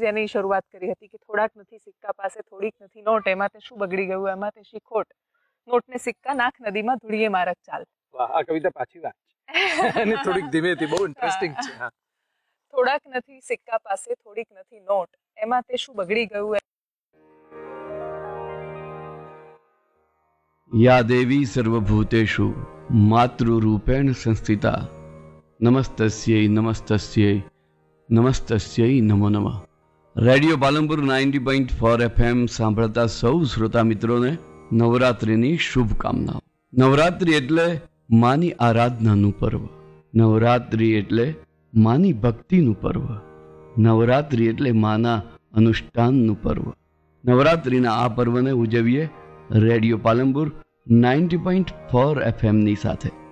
જેની શરૂઆત કરી હતી કે થોડાક નથી સિક્કા પાસે થોડીક નથી નોટ, એમાં તે શું બગડી ગયું, એમાં તે શી ખોટ, નોટને સિક્કા નાખ નદીમાં ધૂળીએ મારક ચાલ. વાહ, આ કવિતા પાછી વાત છે અને થોડીક ધીમેથી, બહુ ઇન્ટરેસ્ટિંગ છે. હા, થોડાક નથી સિક્કા પાસે થોડીક નથી નોટ, એમાં તે શું બગડી ગયું. યા દેવી સર્વભૂતેષુ માતૃરૂપેણ સંસ્થિતા નમસ્તસ્યૈ નમસ્તસ્યૈ નમસ્તસ્યૈ નમો નમઃ. રેડિયો પાલનપુર 90.4 FM સાંભળતા સૌ શ્રોતા મિત્રોને નવરાત્રિની શુભકામનાઓ. નવરાત્રિ એટલે માની આરાધનાનું પર્વ, નવરાત્રિ એટલે માની ભક્તિનું પર્વ, નવરાત્રિ એટલે માના અનુષ્ઠાનનું પર્વ. નવરાત્રિના આ પર્વને ઉજવીએ રેડિયો પાલનપુર 90.4 FM ની સાથે.